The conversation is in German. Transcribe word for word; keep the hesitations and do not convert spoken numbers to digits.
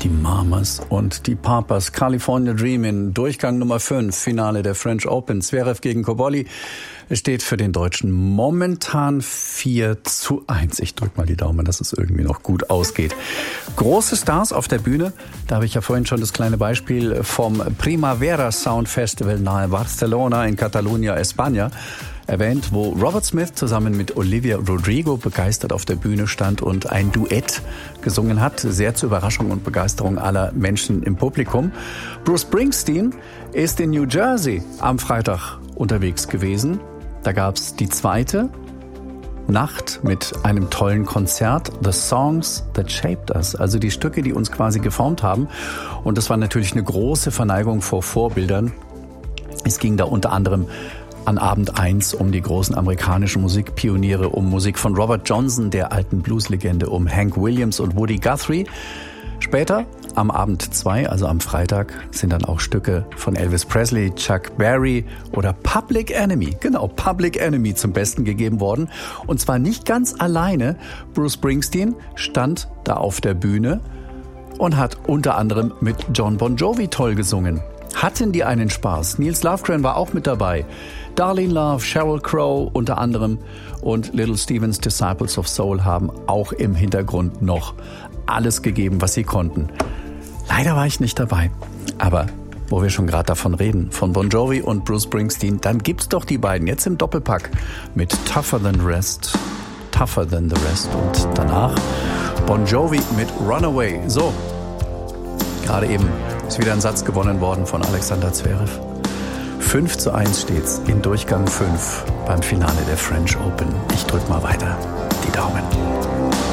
Die Mamas und die Papas. California Dreamin', Durchgang Nummer fünf, Finale der French Open. Zverev gegen Cobolli. Es steht für den Deutschen momentan vier zu eins. Ich drück mal die Daumen, dass es irgendwie noch gut ausgeht. Große Stars auf der Bühne. Da habe ich ja vorhin schon das kleine Beispiel vom Primavera Sound Festival nahe Barcelona in Catalunya, España erwähnt, wo Robert Smith zusammen mit Olivia Rodrigo begeistert auf der Bühne stand und ein Duett gesungen hat, sehr zur Überraschung und Begeisterung aller Menschen im Publikum. Bruce Springsteen ist in New Jersey am Freitag unterwegs gewesen. Da gab's die zweite Nacht mit einem tollen Konzert, The Songs That Shaped Us, also die Stücke, die uns quasi geformt haben. Und das war natürlich eine große Verneigung vor Vorbildern. Es ging da unter anderem an Abend eins um die großen amerikanischen Musikpioniere, um Musik von Robert Johnson, der alten Blueslegende, um Hank Williams und Woody Guthrie. Später, am Abend zwei, also am Freitag, sind dann auch Stücke von Elvis Presley, Chuck Berry oder Public Enemy, genau, Public Enemy zum Besten gegeben worden. Und zwar nicht ganz alleine. Bruce Springsteen stand da auf der Bühne und hat unter anderem mit John Bon Jovi toll gesungen. Hatten die einen Spaß. Nils Lofgren war auch mit dabei. Darlene Love, Sheryl Crow unter anderem und Little Stevens Disciples of Soul haben auch im Hintergrund noch alles gegeben, was sie konnten. Leider war ich nicht dabei. Aber wo wir schon gerade davon reden, von Bon Jovi und Bruce Springsteen, dann gibt's doch die beiden jetzt im Doppelpack mit Tougher Than the Rest, Tougher Than the Rest und danach Bon Jovi mit Runaway. So, gerade eben ist wieder ein Satz gewonnen worden von Alexander Zverev. fünf zu eins steht's in Durchgang fünf beim Finale der French Open. Ich drück mal weiter die Daumen.